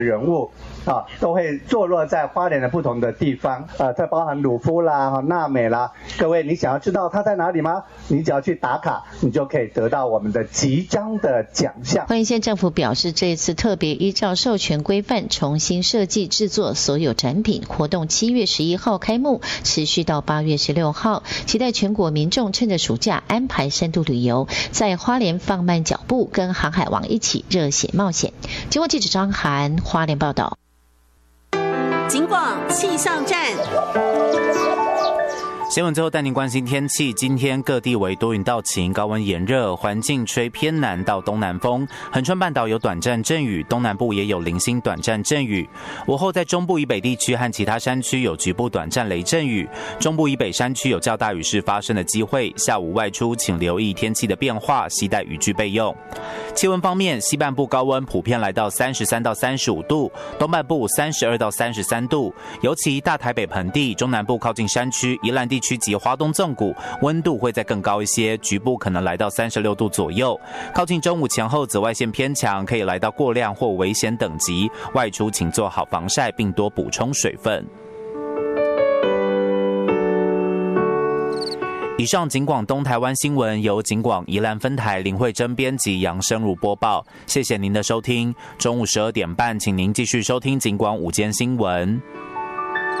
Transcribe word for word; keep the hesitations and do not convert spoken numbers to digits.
人物啊，都会坐落在花莲的不同的地方，呃，这包含鲁夫啦、娜美啦。各位，你想要知道它在哪里吗？你只要去打卡，你就可以得到我们的即将的奖项。 花莲县政府表示，这一次特别依照授权规范重新设计制作所有展品，活动七月十一号开幕，持续到八月十六号，期待全国民众趁着暑假安排深度旅游，在花莲放慢脚步，跟航海王一起热血冒险。经过记者张涵花莲报道。 警广气象站。 新闻最后带您关心天气，今天各地为多云到晴，高温炎热，环境吹偏南到东南风，恒春半岛有短暂阵雨，东南部也有零星短暂阵雨。午后在中部以北地区和其他山区有局部短暂雷阵雨，中部以北山区有较大雨势发生的机会。下午外出请留意天气的变化，携带雨具备用。气温方面，西半部高温普遍来到三十三到三十五度，东半部三十二到三十三度，尤其大台北盆地、中南部靠近山区、宜兰地区及花东纵谷温度会再更高一些，局部可能来到三十六度左右。靠近中午前后紫外线偏强，可以来到过量或危险等级，外出请做好防晒并多补充水分。以上警广东台湾新闻由警广宜兰分台林慧珍编辑，杨生如播报。谢谢您的收听。中午十二点半，请您继续收听警广午间新闻。